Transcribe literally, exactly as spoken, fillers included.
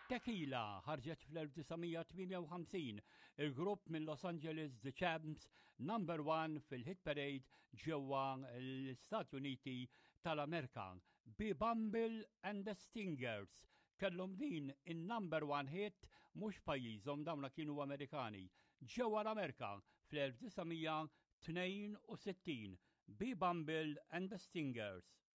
Tequila ħarġet fl-1958, il-grupp minn Los Angeles The Champs number one fil-hit parade ġewwa l-Istati Uniti tal-Amerika bi Bumble and the Stingers. Kellhom din in-number one hit mhux pajjiżhom dawna kienu Amerikani ġewwa l-Amerika fl-1962 bi Bumble and the Stingers.